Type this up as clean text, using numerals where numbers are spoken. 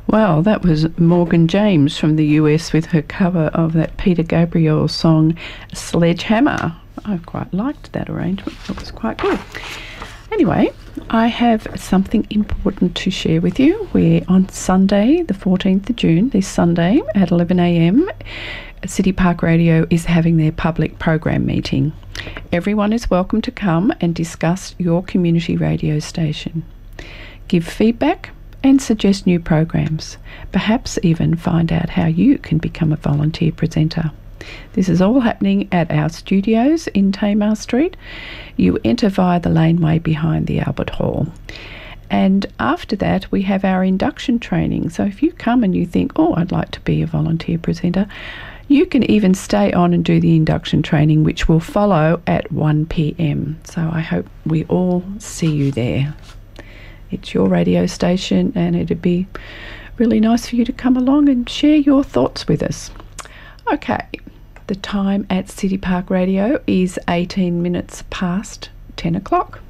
Well, that was Morgan James from the US with her cover of that Peter Gabriel song, Sledgehammer. I quite liked that arrangement. It was quite good. Anyway, I have something important to share with you. We're on Sunday, the 14th of June, this Sunday at 11 a.m. City Park Radio is having their public program meeting. Everyone is welcome to come and discuss your community radio station. Give feedback and suggest new programs. Perhaps even find out how you can become a volunteer presenter. This is all happening at our studios in Tamar Street. You enter via the laneway behind the Albert Hall. And after that, we have our induction training. So if you come and you think, oh, I'd like to be a volunteer presenter, you can even stay on and do the induction training, which will follow at 1 p.m. So I hope we all see you there. It's your radio station, and it'd be really nice for you to come along and share your thoughts with us. Okay, the time at City Park Radio is 18 minutes past 10 o'clock.